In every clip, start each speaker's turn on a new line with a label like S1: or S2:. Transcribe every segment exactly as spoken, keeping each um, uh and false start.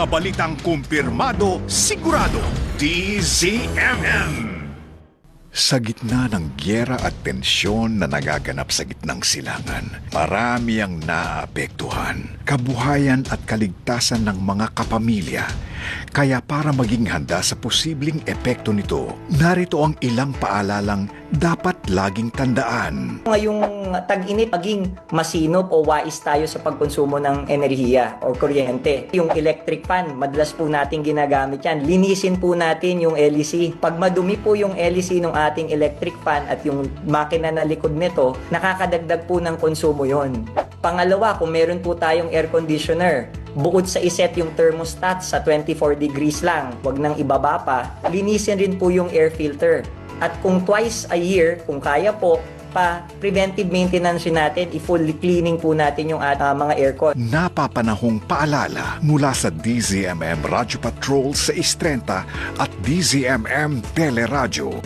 S1: Mga balitang kumpirmado, sigurado, D Z M M. Sa gitna ng gyera at tensyon na nagaganap sa gitnang silangan, marami ang naapektuhan, kabuhayan at kaligtasan ng mga kapamilya. Kaya para maging handa sa posibleng epekto nito, narito ang ilang paalalang dapat laging tandaan.
S2: Ngayong tag-init, maging masinop o wais tayo sa pagkonsumo ng enerhiya o kuryente. Yung electric fan, madalas po natin ginagamit yan. Linisin po natin yung L E C. Pag madumi po yung L E C ng ating electric fan at yung makina na likod nito, nakakadagdag po ng konsumo yon. Pangalawa, kung meron po tayong air conditioner, bukod sa iset yung thermostat sa twenty-four degrees lang, wag nang ibaba pa, linisin rin po yung air filter. At kung twice a year, kung kaya po, pa preventive maintenance natin, i-full cleaning po natin yung uh, mga aircon.
S1: Napapanahong paalala mula sa D Z M M Radyo Patrol sa Istrenta at D Z M M Teleradyo.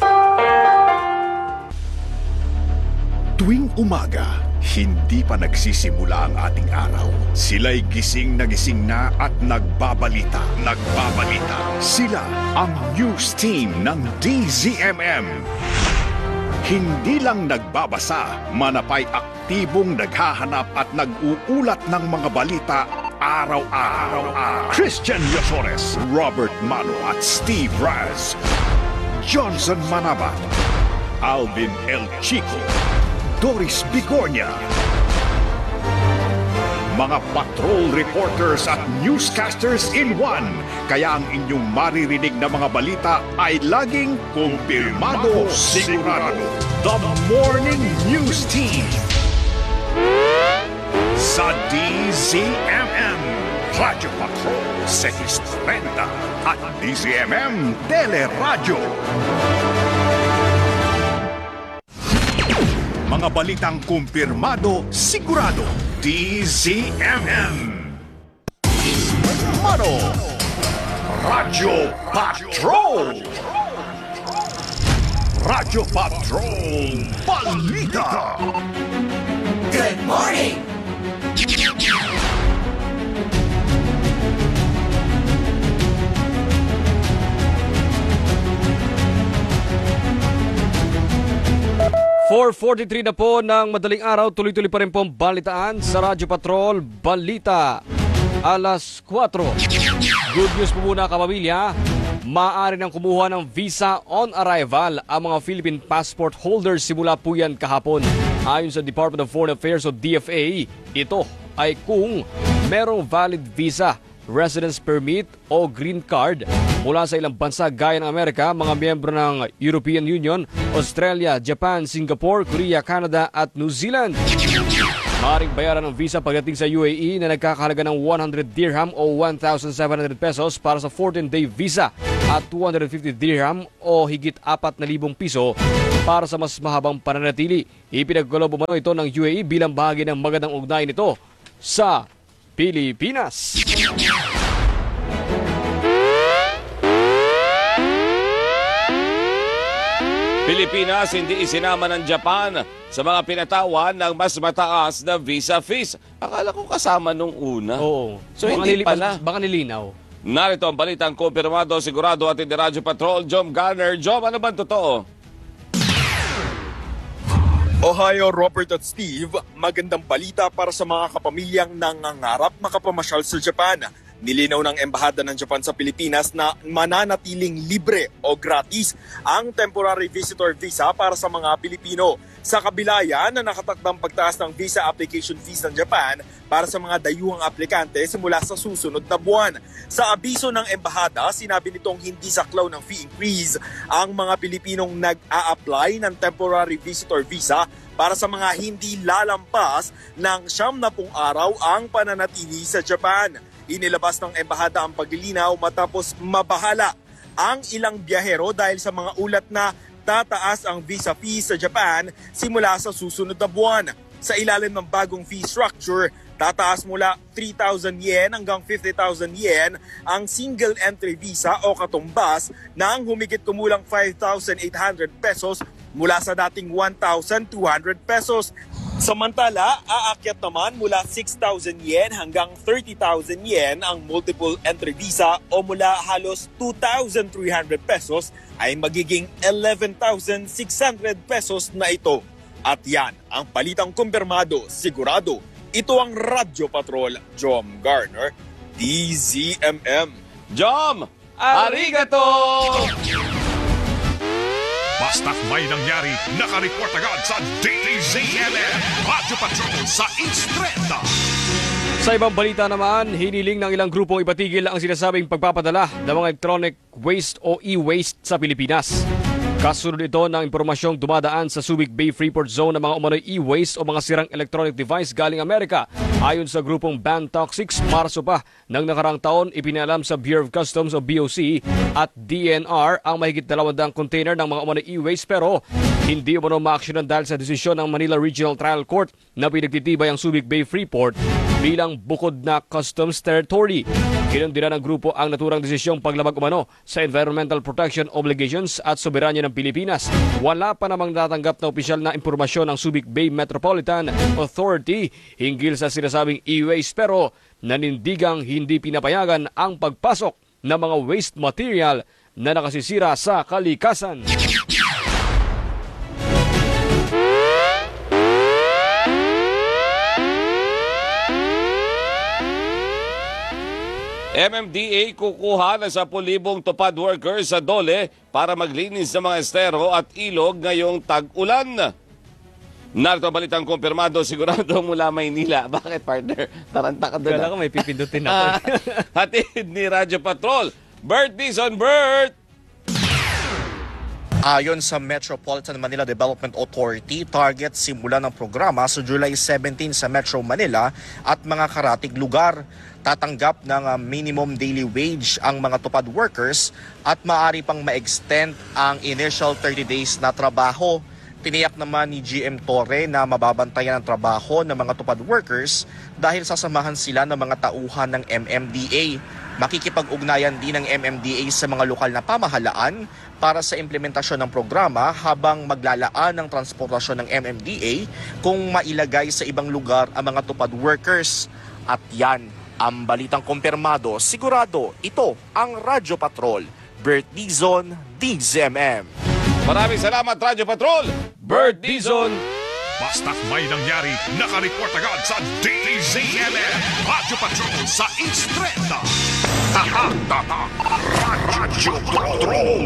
S1: Tuwing umaga, hindi pa nagsisimula ang ating araw. Sila'y gising na gising na at nagbabalita. Nagbabalita. Sila ang news team ng D Z M M. Hindi lang nagbabasa, manapay aktibong naghahanap at nag-uulat ng mga balita araw-araw. Christian Yosores, Robert Mano at Steve Raz. Johnson Manabat, Alvin El Chico, Doris Bigornia. Mga patrol reporters at newscasters in one. Kaya ang inyong maririnig na mga balita ay laging kumpirmado, sigurado. The Morning News Team sa D Z M M Radyo Patrol sa Istrenta at D Z M M Teleradyo. Mga balitang kumpirmado, sigurado, D Z M M. Mano, Radyo Patrol. Radyo Patrol Balita.
S3: Good morning!
S4: four forty-three na po ng madaling araw, tuloy-tuloy pa rin pong balitaan sa Radyo Patrol Balita. Alas kwatro. Good news po muna kapamilya. Maaari nang kumuha ng visa on arrival ang mga Philippine passport holders simula po yan kahapon. Ayon sa Department of Foreign Affairs o D F A, ito ay kung merong valid visa, residence permit o green card mula sa ilang bansa gaya ng Amerika, mga miyembro ng European Union, Australia, Japan, Singapore, Korea, Canada at New Zealand. Maaaring bayaran ng visa pagdating sa U A E na nagkakahalaga ng one hundred dirham o one thousand seven hundred pesos para sa fourteen day visa at two hundred fifty dirham o higit apat na libong piso para sa mas mahabang pananatili. Ipinagkalob mo ito ng U A E bilang bahagi ng magandang ugnayan nito sa Pilipinas.
S5: Pilipinas hindi isinama ng Japan sa mga pinatawan ng mas mataas na visa fees. Akala ko kasama nung una.
S4: Oo.
S5: So
S4: baka
S5: hindi
S4: nili-
S5: pala.
S4: Baka nilinaw.
S5: Narito ang balitang kumpirmado, sigurado at hindi Radyo Patrol. Jom Garner. Jom, ano ba totoo?
S6: Ohio, Robert at Steve, magandang balita para sa mga kapamilyang nangangarap makapamasyal sa Japan. Nilinaw ng Embahada ng Japan sa Pilipinas na mananatiling libre o gratis ang temporary visitor visa para sa mga Pilipino. Sa kabila yan na nakatakdang pagtaas ng visa application fees ng Japan para sa mga dayuhang aplikante simula sa susunod na buwan. Sa abiso ng Embahada, sinabi nitong hindi saklaw ng fee increase ang mga Pilipinong nag-a-apply ng temporary visitor visa para sa mga hindi lalampas ng siyam na pung araw ang pananatili sa Japan. Inilabas ng Embahada ang paglilinaw matapos mabahala ang ilang biyahero dahil sa mga ulat na tataas ang visa fee sa Japan simula sa susunod na buwan. Sa ilalim ng bagong fee structure, tataas mula three thousand yen hanggang fifty thousand yen ang single entry visa o katumbas ng humigit kumulang five thousand eight hundred pesos mula sa dating one thousand two hundred pesos. Samantala, aakyat naman mula six thousand yen hanggang thirty thousand yen ang multiple entry visa o mula halos two thousand three hundred pesos ay magiging eleven thousand six hundred pesos na ito. At yan ang balitang kumpirmado, sigurado. Ito ang Radyo Patrol, Jom Garner, D Z M M.
S5: Jom, arigato!
S1: Basta't may nangyari, nakareport agad sa D Z M M, Radyo Patrol sa Instreta.
S4: Sa ibang balita naman, hiniling ng ilang grupong ipatigil ang sinasabing pagpapadala ng mga electronic waste o e-waste sa Pilipinas. Kasunod ito ng impormasyong dumadaan sa Subic Bay Freeport Zone ng mga umano'y e-waste o mga sirang electronic device galing Amerika. Ayon sa grupong Ban Toxics, Marso pa ng nakarang taon ipinalam sa Bureau of Customs o B O C at D N R ang mahigit dalawang container ng mga umano'y e-waste pero hindi umano ma-aksyonan dahil sa desisyon ng Manila Regional Trial Court na pinagtitibay ang Subic Bay Freeport bilang bukod na customs territory. Kinundina ng grupo ang naturang desisyong paglabag umano sa environmental protection obligations at soberanya ng Pilipinas. Wala pa namang natanggap na opisyal na impormasyon ng Subic Bay Metropolitan Authority hinggil sa sinasabing e-waste pero nanindigang hindi pinapayagan ang pagpasok ng mga waste material na nakasisira sa kalikasan.
S5: M M D A kukuha ng ten thousand tupad workers sa Dole para maglinis ng mga estero at ilog ngayong tag-ulan. Narito ang balitang kumpirmado, sigurado mula Maynila. Bakit, partner? Taranta ka doon.
S4: Kala ko may pipindutin ako.
S5: Hatid ni Radyo Patrol, Bert Dizon, Bert!
S7: Ayon sa Metropolitan Manila Development Authority, target simula ng programa sa July seventeenth sa Metro Manila at mga karatig lugar. Tatanggap ng uh, minimum daily wage ang mga tupad workers at maaari pang ma-extend ang initial thirty days na trabaho. Tiniyak naman ni G M Torre na mababantayan ang trabaho ng mga tupad workers dahil sasamahan sila ng mga tauhan ng M M D A. Makikipag-ugnayan din ng M M D A sa mga lokal na pamahalaan para sa implementasyon ng programa habang maglalaan ng transportasyon ng M M D A kung mailagay sa ibang lugar ang mga tupad workers. At yan ang balitang kumpirmado, sigurado, ito ang Radyo Patrol. Bert Dizon, D Z M M.
S5: Maraming salamat, Radyo Patrol, Bert Dizon.
S1: Basta't may nangyari, nakareport agad sa D Z M M, Radyo Patrol sa Instreta. Tatak, tatak, Radyo Patrol.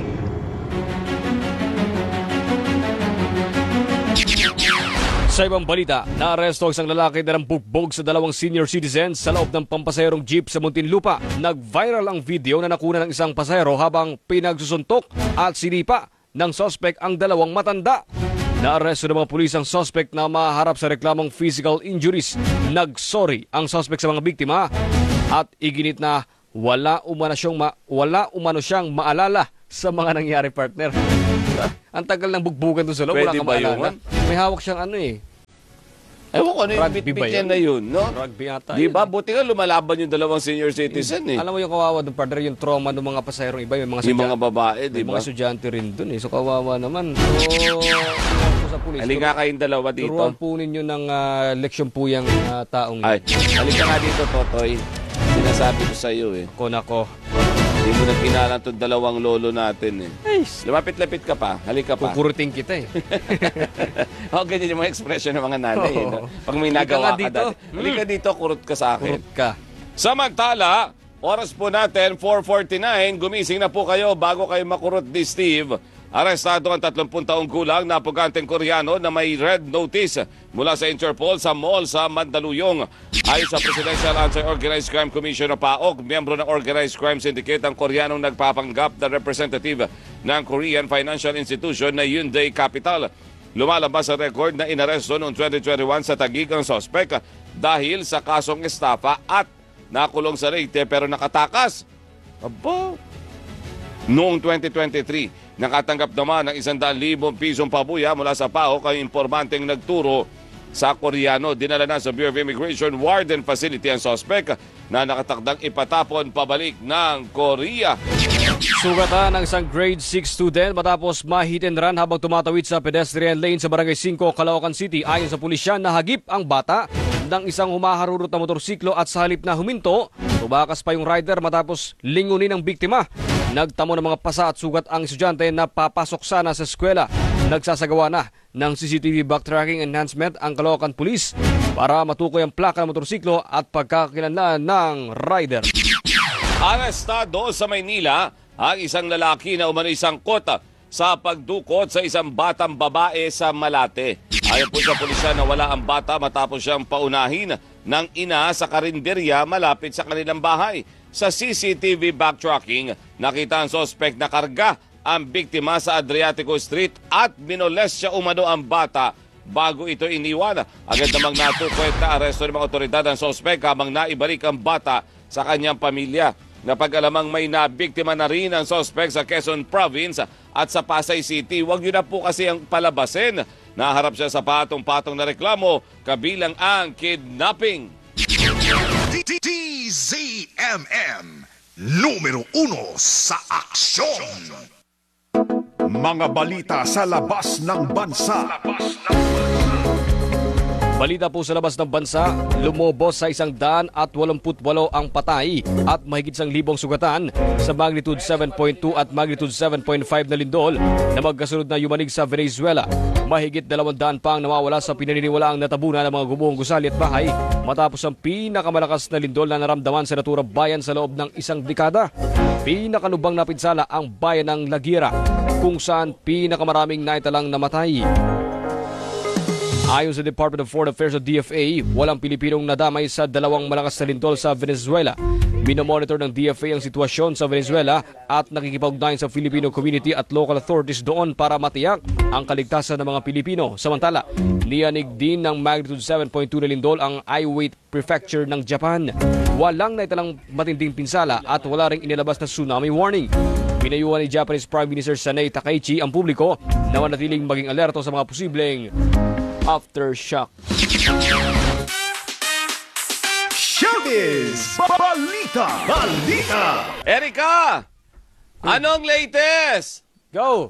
S4: Sa ibang balita, naaresto ang isang lalaki na nambugbog sa dalawang senior citizens sa loob ng pampasaherong jeep sa Muntinlupa. Nag-viral ang video na nakuna ng isang pasahero habang pinagsusuntok at sinipa ng sospek ang dalawang matanda. Naaresto ng mga pulis ang sospek na maharap sa reklamong physical injuries. Nagsorry ang sospek sa mga biktima at iginit na wala umano siyang, ma- wala umano siyang maalala sa mga nangyari, partner. Ang tagal ng bugbugan doon sa loob, wala
S5: Pwede
S4: kang
S5: ba
S4: maalala.
S5: yun?
S4: May hawak siyang ano eh.
S5: Ewan ko ano yung
S4: Rugby ba
S5: bit-bit
S4: yun?
S5: yan na yun, no?
S4: Rugby yata
S5: Di
S4: yun
S5: ba?
S4: eh.
S5: Buti nga lumalaban yung dalawang senior citizen eh.
S4: Alam mo yung kawawa doon, partner, yung trauma ng mga pasahero iba, yung mga,
S5: Yung
S4: sudya-
S5: mga babae, di
S4: may
S5: ba?
S4: mga estudyante rin doon eh. So kawawa naman. So, ako sa pulis.
S5: Halika kayong dalawa dito.
S4: Turuan po ninyo ng uh, leksyon po yung uh, taong
S5: Ay, halika nga dito, Totoy. Sinasabi ko sa iyo eh.
S4: ko nako.
S5: Hindi mo na kinalan itong dalawang lolo natin eh.
S4: Ay,
S5: Lumapit-lapit ka pa. Halika pa.
S4: kukurutin kita eh.
S5: O, ganyan yung mga expression ng mga nanay. Eh, no? Pag may
S4: Halika
S5: nagawa
S4: nga
S5: ka
S4: dito.
S5: dati. Halika dito, kurot ka sa akin.
S4: Kurut ka.
S5: Samantala, oras po natin, four forty-nine. Gumising na po kayo bago kayo makurot ni Steve. Arestado ang tatlong taong gulang na puganteng Koreano na may red notice mula sa Interpol sa mall sa Mandaluyong. Ayon sa Presidential Anti-Organized Crime Commission o PAOK, miyembro ng Organized Crime Syndicate ang Koreanong nagpapanggap na representative ng Korean Financial Institution na Hyundai Capital. Lumalabas sa record na inaresto noong twenty twenty-one sa Taguig ang sospek dahil sa kasong estafa at nakulong sa Leyte pero nakatakas. Aba! Noong twenty twenty-three, nakatanggap naman ng isang daan libong pisong pabuya mula sa PAOK ang impormanteng nagturo sa Koreano. Dinala na sa Bureau of Immigration Warden Facility ang sospek na nakatakdang ipatapon pabalik ng Korea.
S4: Nasugatan ng isang grade six student matapos ma-hit and run habang tumatawid sa pedestrian lane sa Barangay five, Caloocan City. Ayon sa pulisya, nahagip ang bata ng isang humaharurot na motorsiklo at sa halip na huminto, tumakas pa yung rider matapos lingunin ang biktima. Nagtamo ng mga pasa at sugat ang estudyante na papasok sana sa eskwela. Nagsasagawa na ng C C T V backtracking enhancement ang Caloocan Police para matukoy ang plaka ng motorsiklo at pagkakakilanlan ng rider.
S5: Arestado sa Maynila ang isang lalaki na umano'y sangkot sa pagdukot sa isang batang babae sa Malate. Ayon po sa pulisya, nawala ang bata matapos siyang paunahin ng ina sa karinderya malapit sa kanilang bahay. Sa C C T V backtracking, nakita ang sospek na karga ang biktima sa Adriatico Street at minoles siya umano ang bata bago ito iniwan. Agad namang natukwet na aresto ng mga otoridad ang sospek habang naibalik ang bata sa kanyang pamilya. Napag-alamang may nabiktima na rin ang sospek sa Quezon Province at sa Pasay City. Huwag yun na po kasi ang palabasin. Naharap siya sa patong-patong na reklamo kabilang ang kidnapping.
S1: D Z M M, numero uno sa aksyon. Mga balita sa labas ng bansa.
S4: Balita po sa labas ng bansa, lumobos sa isang daan at walumput walo ang patay at mahigit sang libong sugatan sa magnitude seven point two at magnitude seven point five na lindol na magkasunod na yumanig sa Venezuela. Mahigit dalawang daan pa ang nawawala sa pinaniniwalaang natabunan ng mga gumuhong gusali at bahay matapos ang pinakamalakas na lindol na naramdaman sa naturang bayan sa loob ng isang dekada. Pinakanubang napinsala ang bayan ng Laguera kung saan pinakamaraming naitalang namatay. Ayon sa Department of Foreign Affairs o D F A, walang Pilipinong nadamay sa dalawang malakas na lindol sa Venezuela. Minomonitor ng D F A ang sitwasyon sa Venezuela at nakikipag-ugnayan sa Filipino community at local authorities doon para matiyak ang kaligtasan ng mga Pilipino. Samantala, niyanig din ng magnitude seven point two na lindol ang Iwate Prefecture ng Japan. Walang naitalang matinding pinsala at wala ring inilabas na tsunami warning. Pinayuhan ni Japanese Prime Minister Sanei Takaichi ang publiko na manatiling maging alerto sa mga posibleng aftershock.
S1: Showbiz! Balita! Balita!
S5: Erika! Anong latest?
S4: Go!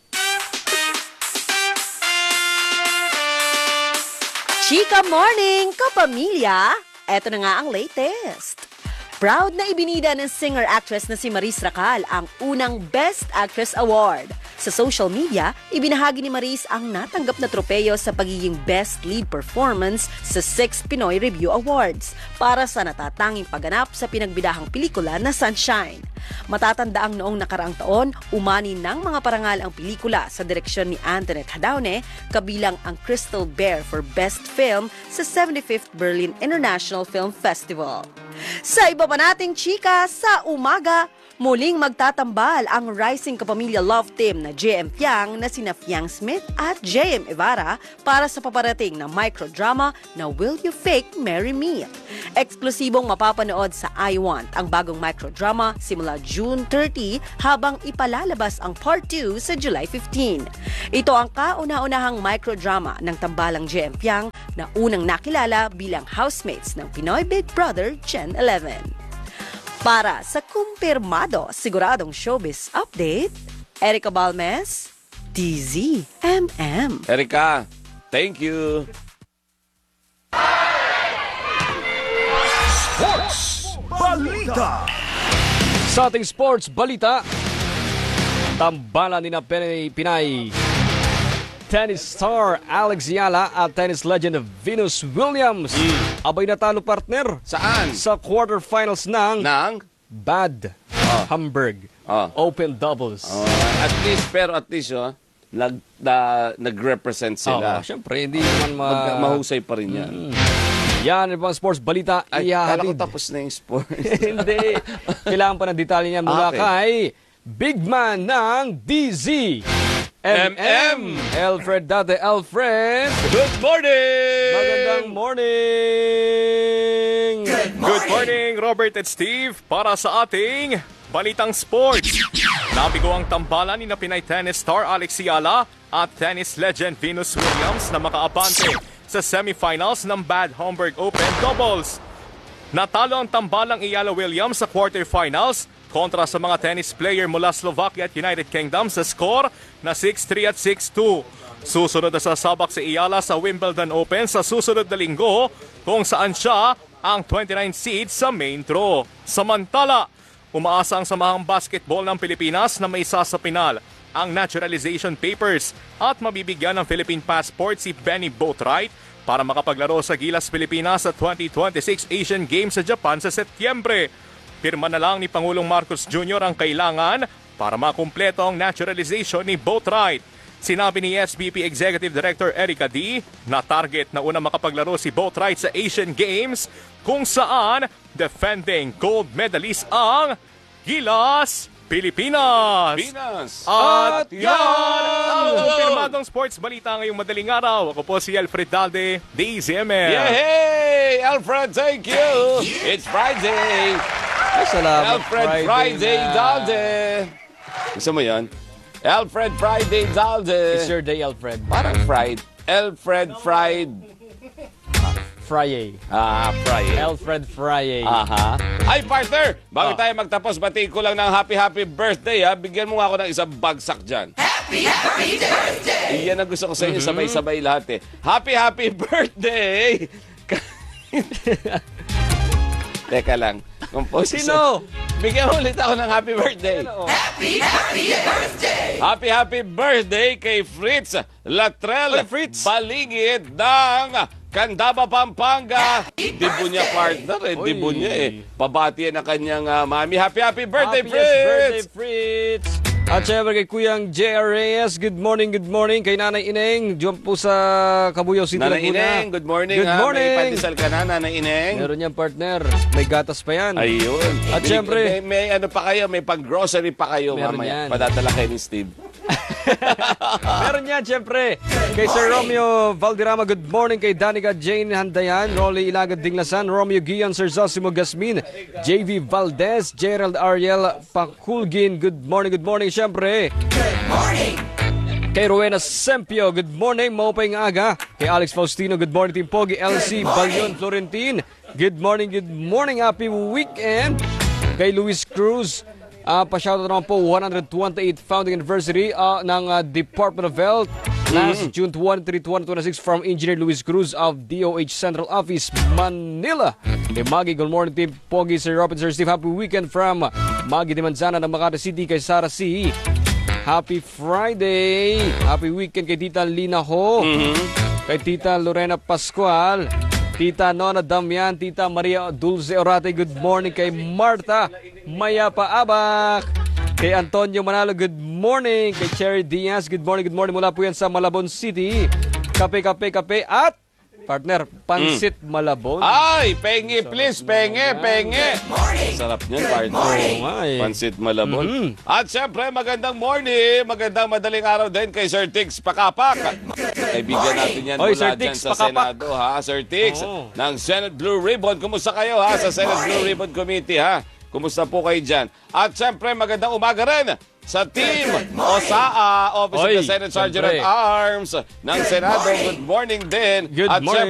S8: Chika Morning, kapamilya! Eto na nga ang latest. Proud na ibinida ng singer-actress na si Maris Racal ang unang Best Actress Award. Sa social media, ibinahagi ni Maris ang natanggap na tropeyo sa pagiging Best Lead Performance sa sixth Pinoy Review Awards para sa natatanging pagganap sa pinagbidahang pelikula na Sunshine. Matatandaang noong nakaraang taon, umani ng mga parangal ang pelikula sa direksyon ni Antoinette Hadaune, kabilang ang Crystal Bear for Best Film sa seventy-fifth Berlin International Film Festival. Sa iba pa nating chika sa umaga, muling magtatambal ang rising kapamilya love team na J M Fiang na sina Fiang Smith at J M Evara para sa paparating na microdrama na Will You Fake Marry Me? Eksklusibong mapapanood sa I Want ang bagong microdrama simula June thirtieth habang ipalalabas ang part two sa July fifteenth. Ito ang kauna-unahang microdrama ng tambalang J M Fiang na unang nakilala bilang housemates ng Pinoy Big Brother Gen eleven. Para sa kumpirmado siguradong showbiz update, Erika Balmes, D Z M M.
S5: Erika, thank you.
S1: Sports! Balita!
S4: Sa ating sports balita, tambalan ni na Pinay, Pinay tennis star Alex Yala at tennis legend Venus Williams. Mm. Abay natalo partner.
S5: Saan?
S4: Sa quarterfinals ng
S5: Nang?
S4: Bad
S5: Oh.
S4: Hamburg
S5: Oh.
S4: Open Doubles.
S5: Oh, at least, pero at least, oh, nag, na, nag-represent sila.
S4: Oh, syempre, hindi naman ma...
S5: Mag, mahusay pa rin yan.
S4: Mm. Yan, ibang sports balita,
S5: Ay, kala ko
S4: ihahatid.
S5: tapos na yung sports.
S4: Hindi. Kailangan pa ng detalye niya mula
S5: Okay.
S4: kay Big Man ng D Z M M. Alfred Dade Alfred.
S5: Good morning!
S4: Magandang morning!
S3: Good morning!
S6: Good morning, Robert at Steve, para sa ating Balitang Sports. Nabigo ang tambalan ni na Pinay tennis star Alex Yala at tennis legend Venus Williams na makaabante sa semifinals ng Bad Homburg Open Doubles. Natalo ang tambalang Iyala Williams sa quarterfinals
S9: kontra sa mga tennis player mula Slovakia at United Kingdom sa score na six three at six two. Susunod na sasabak si Ayala sa Wimbledon Open sa susunod na linggo kung saan siya ang twenty-nine seed sa main draw. Samantala, umaasa ang Samahang Basketball ng Pilipinas na may isa sa pinal ang naturalization papers at mabibigyan ng Philippine passport si Benny Boatwright para makapaglaro sa Gilas Pilipinas sa twenty twenty-six Asian Games sa Japan sa Setyembre. Pirma na lang ni Pangulong Marcos Junior ang kailangan para makumpleto ang naturalization ni Boatwright. Sinabi ni S B P Executive Director Erica D na target na una makapaglaro si Boatwright sa Asian Games kung saan defending gold medalist ang Gilas Pilipinas.
S5: Pinas.
S9: At yan ang kumpirmadong sports balita ngayong madaling araw. Ako po si Alfred Dalde, D Z M L.
S5: Yay! Alfred, thank you! It's Friday!
S4: Ay, salamat.
S5: Alfred Friday,
S4: na.
S5: Dalde! Gusto mo yan? Alfred Friday, Dalde!
S4: It's your day, Alfred.
S5: Parang fried. Alfred Fried.
S4: Friday.
S5: Ah, Friday.
S4: Alfred Friday.
S5: Aha. Ay, partner! Bago
S4: Ah.
S5: tayo magtapos, batiin ko lang ng happy, happy birthday, ha? Bigyan mo nga ako ng isang bagsak dyan.
S3: Happy, happy birthday!
S5: Iyan ang gusto ko sa inyo, sabay-sabay lahat, eh. Happy, happy birthday! Teka lang. Compose
S4: Sino?
S5: Bigyan mo ulit ako ng happy birthday.
S3: Happy, happy birthday!
S5: Happy, happy birthday kay Fritz Latrell.
S4: Ay, Fritz.
S5: Baligid ng Candaba, Pampanga. Dibo niya, partner, eh.
S4: Oy.
S5: Dibo niya, eh. Pabati ang kanyang ah, mami. Happy, happy birthday,
S4: Happiest
S5: Fritz!
S4: birthday, Fritz! At syempre kay Kuyang J R Reyes, good morning, good morning. Kay Nanay Ineng, diyan po sa Cabuyao City,
S5: Nanay
S4: Laguna.
S5: Ineng, good morning.
S4: Good
S5: ha?
S4: morning.
S5: May pandesal ka na, Nanay Ineng.
S4: Meron yan, partner. May gatas pa yan.
S5: Ayun.
S4: At
S5: Binig-
S4: syempre-
S5: may, may ano pa kayo, may pang-grocery pa kayo
S4: Meron
S5: mamaya.
S4: yan.
S5: Padadala kayo ni Steve.
S4: Meron yan, syempre. Kay Sir Romeo Valderrama, good morning. Kay Danica Jane Handayan, Rolly Ilagad Dinglasan, Romeo Guion, Sir Zosimo Gasmin, J V Valdez, Gerald Ariel Pakulgin, good morning, good morning. Syempre,
S3: Good morning!
S4: kay Rowena Sempio, good morning, maupay ng aga. Kay Alex Faustino, good morning, Team Pogi. L C Balyon Florentin, good morning, good morning, happy weekend. Kay Luis Cruz, uh, pa-shoutout naman po, one hundred twenty-eighth founding anniversary uh, ng uh, Department of Health. Last June twenty-third, twenty twenty-six from Engineer Luis Cruz of D O H Central Office, Manila. Kay Maggie, good morning, Team Pogi, Sir Robin, Sir Steve, happy weekend from Maggie de Manzana ng Makati City. Kay Sarah C, happy Friday. Happy weekend kay Tita Lina Ho. Kay Tita Lorena Pascual. Tita Nona Damian. Tita Maria Dulce Orate. Good morning kay Marta Mayapa Abak. Kay Antonio Manalo. Good morning. Kay Cherry Diaz. Good morning. Good morning. Mula po yan sa Malabon City. Kape, kape, kape. At partner, Pansit Malabon.
S5: Ay, penge, please. Penge, penge. Sarap niyan, partner.
S4: Oo nga, eh.
S5: Pansit Malabon.
S4: Mhm.
S5: At syempre, magandang morning. Magandang madaling araw din kay Sir Tix Pakapak. Kaibigan natin yan
S4: Oy,
S5: mula
S4: Sir
S5: dyan
S4: Tix
S5: sa
S4: Pakapak.
S5: Senado, ha? Sir Tix,
S4: Oo.
S5: ng Senate Blue Ribbon. Kumusta kayo, ha? Sa Senate Blue Ribbon Committee, ha? Kumusta po kayo dyan? At syempre, magandang umaga rin sa team o sa uh, Office
S4: Oy,
S5: of the Senate Sergeant
S4: syempre.
S5: at Arms ng Senado. Good morning din.
S4: Good
S5: At
S4: morning.